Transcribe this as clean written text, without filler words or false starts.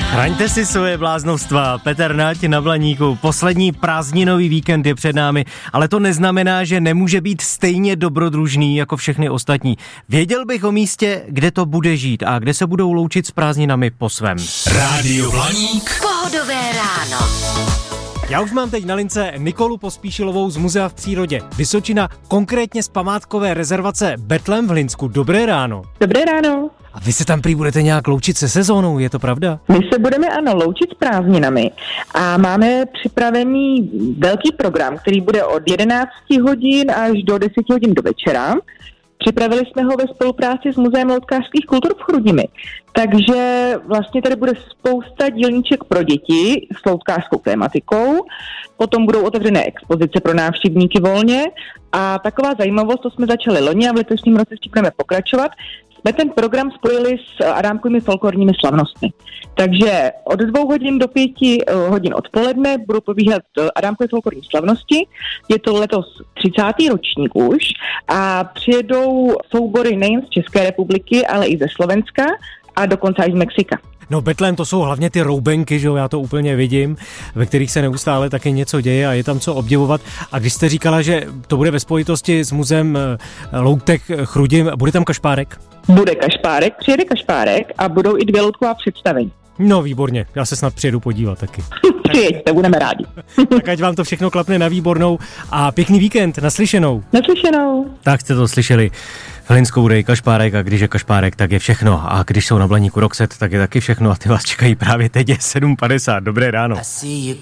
Chraňte si svoje bláznovstva. Petr Nať na Blaníku. Poslední prázdninový víkend je před námi, ale to neznamená, že nemůže být stejně dobrodružný jako všechny ostatní. Věděl bych o místě, kde to bude žít a kde se budou loučit s prázdninami po svém. Rádio Blaník. Pohodové ráno. Já už mám teď na lince Nikolu Pospíšilovou z Muzea v přírodě Vysočina, konkrétně z památkové rezervace Betlém v Hlinsku. Dobré ráno. Dobré ráno. A vy se tam prý budete nějak loučit se sezónou, je to pravda? My se budeme, loučit s prázdninami a máme připravený velký program, který bude od 11 hodin až do 10 hodin do večera. Připravili jsme ho ve spolupráci s Muzeem loutkářských kultur v Chrudimi. Takže vlastně tady bude spousta dílníček pro děti s loutkářskou tématikou. Potom budou otevřené expozice pro návštěvníky volně. A taková zajímavost, to jsme začali loni a v letošním roce ještě budeme pokračovat. Jsme ten program spojili s adámkovými folklorními slavnostmi. Takže od 2 hodin do 5 hodin odpoledne budou probíhat adámkové folklorní slavnosti. Je to letos 30. ročník už a přijedou soubory nejen z České republiky, ale i ze Slovenska a dokonce i z Mexika. No Betlém, to jsou hlavně ty roubenky, že jo, já to úplně vidím, ve kterých se neustále taky něco děje a je tam co obdivovat. A když jste říkala, že to bude ve spojitosti s muzeem loutek Chrudim, bude tam kašpárek? Bude kašpárek, přijede kašpárek a budou i 2 loutková představení. No výborně, já se snad přijedu podívat taky. Přijeďte, budeme rádi. Tak ať vám to všechno klapne na výbornou a pěkný víkend, naslyšenou. Naslyšenou. Tak jste to slyšeli. V Hlinsku bude i kašpárek a když je kašpárek, tak je všechno. A když jsou na Blaníku Roxette, tak je taky všechno a ty vás čekají právě teď je 7:50. Dobré ráno.